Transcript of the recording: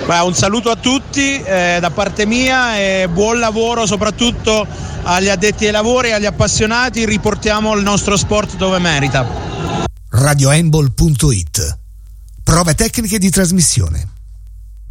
Un saluto a tutti da parte mia e buon lavoro soprattutto agli addetti ai lavori e agli appassionati. Riportiamo il nostro sport dove merita. radiohandball.it. Prove tecniche di trasmissione.